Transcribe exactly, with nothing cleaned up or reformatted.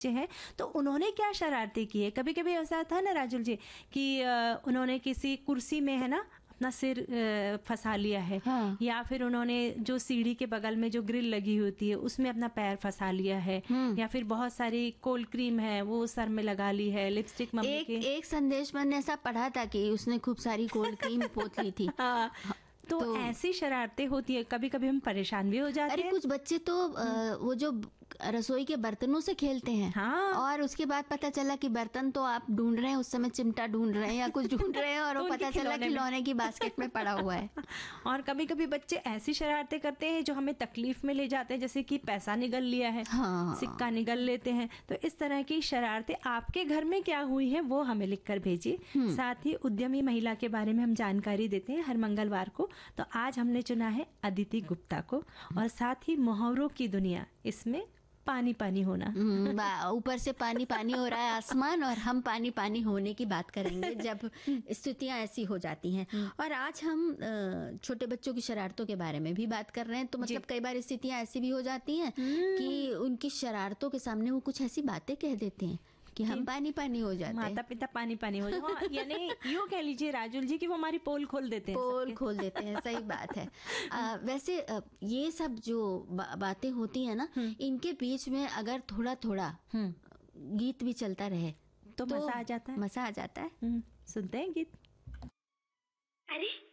हैं तो उन्होंने क्या शरारतें की है। कभी कभी ऐसा था ना राजुल जी कि उन्होंने किसी कुर्सी में है ना अपना सिर फंसा लिया है। हाँ। या फिर उन्होंने जो सीढ़ी के बगल में जो ग्रिल लगी होती है उसमें अपना पैर फंसा लिया है। या फिर बहुत सारी कोल्ड क्रीम है वो सर में लगा ली है, लिपस्टिक मम्मी एक, के एक संदेश मैंने ऐसा पढ़ा था कि उसने खूब सारी कोल्ड क्रीम पोत ली थी। हाँ। तो, तो ऐसी शरारतें होती है, कभी कभी हम परेशान भी हो जाते अरे हैं। कुछ बच्चे तो आ, वो जो रसोई के बर्तनों से खेलते हैं। हाँ। और उसके बाद पता चला कि बर्तन तो आप ढूंढ रहे हैं, उस समय चिमटा ढूंढ रहे हैं या कुछ ढूंढ रहे हैं और वो पता चला खिलौने की बास्केट में पड़ा हुआ है। और कभी कभी बच्चे ऐसी शरारतें करते हैं जो हमें तकलीफ में ले जाते हैं, जैसे कि पैसा निगल लिया है। हाँ। सिक्का निगल लेते हैं। तो इस तरह की शरारतें आपके घर में क्या हुई है वो हमें लिख कर भेजिए। साथ ही उद्यमी महिला के बारे में हम जानकारी देते हैं हर मंगलवार को। तो आज हमने चुना है अदिति गुप्ता को, और साथ ही मुहावरों की दुनिया, इसमें पानी पानी होना, ऊपर से पानी पानी हो रहा है आसमान, और हम पानी पानी होने की बात करेंगे जब स्थितियां ऐसी हो जाती हैं। और आज हम छोटे बच्चों की शरारतों के बारे में भी बात कर रहे हैं। तो मतलब कई बार स्थितियां ऐसी भी हो जाती हैं कि उनकी शरारतों के सामने वो कुछ ऐसी बातें कह देते हैं कि हम पानी पानी हो जाते हैं, माता पिता पानी पानी हो जाते हैं। यानी यूँ कह लीजिए राजुल जी कि वो हमारी पोल खोल देते हैं, पोल खोल देते हैं। सही बात है। आ, वैसे ये सब जो बा, बातें होती हैं ना, इनके बीच में अगर थोड़ा थोड़ा गीत भी चलता रहे तो, तो मजा आ जाता है। मजा आ जाता है। सुनते हैं गीत। अरे